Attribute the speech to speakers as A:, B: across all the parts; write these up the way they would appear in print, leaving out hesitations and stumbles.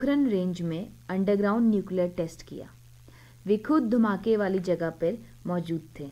A: Pokhran range में underground nuclear test किया। वे खुद धमाके वाली जगह पर मौजूद थे।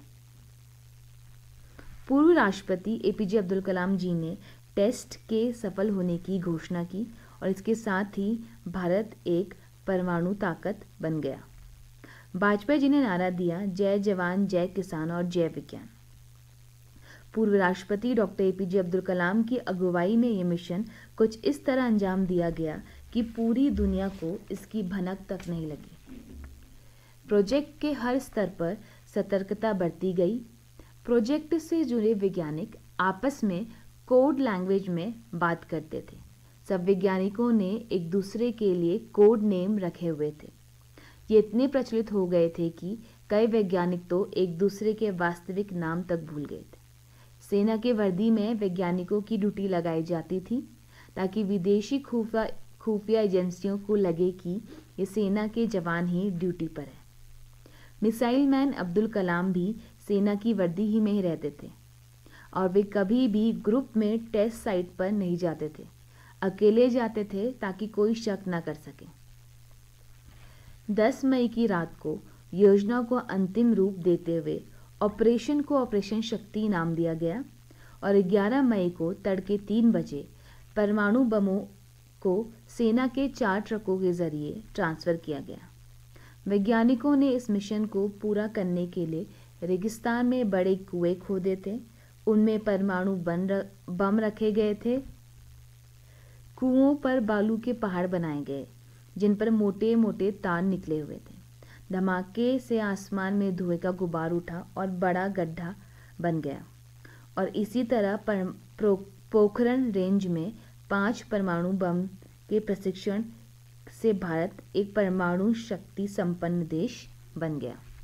A: पूर्व राष्ट्रपति एपीजे अब्दुल कलाम जी ने टेस्ट के सफल होने की घोषणा की और इसके साथ ही भारत एक परमाणु ताकत बन गया। वाजपेयी जी ने नारा दिया, जय जवान, जय किसान और जय विज्ञान। पूर्व राष्ट्रपति डॉक्टर एपीजे अब्दुल कलाम की अगुवाई में ये मिशन कुछ इस तरह अंजाम दिया गया कि पूरी दुनिया को इसकी भनक तक नहीं लगी। प्रोजेक्ट के हर स्तर पर सतर्कता बरती गई। प्रोजेक्ट से जुड़े वैज्ञानिक आपस में कोड लैंग्वेज में बात करते थे। सब वैज्ञानिकों ने एक दूसरे के लिए कोड नेम रखे हुए थे। ये इतने प्रचलित हो गए थे कि कई वैज्ञानिक तो एक दूसरे के वास्तविक नाम तक भूल गए थे। सेना के वर्दी में वैज्ञानिकों की ड्यूटी लगाई जाती थी ताकि विदेशी खुफिया एजेंसियों को लगे कि ये सेना के जवान ही ड्यूटी पर है। मिसाइल मैन अब्दुल कलाम भी सेना की वर्दी ही में ही रहते थे और वे कभी भी ग्रुप में टेस्ट साइट पर नहीं जाते थे। अकेले जाते थे ताकि कोई शक न कर सके। 10 मई की रात को योजना को अंतिम रूप देते हुए ऑपरेशन को ऑपरेशन शक्ति नाम दिया गया और 11 मई को तड़के 3 बजे परमाणु बमों को सेना के 4 ट्रकों के जरिए ट्रांसफर किया गया। वैज्ञानिकों ने इस मिशन को पूरा करने के लिए रेगिस्तान में बड़े कुएं खोदे थे। उनमें परमाणु बम रखे गए थे। कुओं पर बालू के पहाड़ बनाए गए जिन पर मोटे मोटे तार निकले हुए थे। धमाके से आसमान में धुएं का गुबार उठा और बड़ा गड्ढा बन गया और इसी तरह पोखरण रेंज में 5 परमाणु बम के प्रशिक्षण से भारत एक परमाणु शक्ति संपन्न देश बन गया।